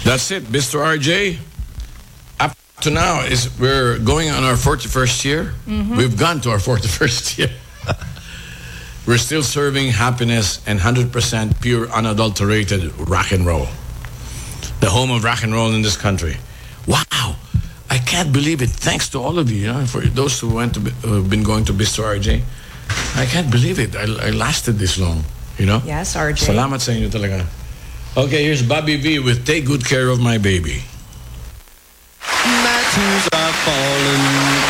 That's it, Mr. RJ. Up to now, we're going on our 41st year. We've gone to our 41st year. We're still serving happiness and 100% pure, unadulterated rock and roll. The home of rock and roll in this country. Wow. I can't believe it. Thanks to all of you, for those who have been going to Mr. RJ. I can't believe it. I lasted this long, Yes, RJ. Salamat sa inyo talaga. Okay, here's Bobby V with Take Good Care of My Baby. My tears are falling.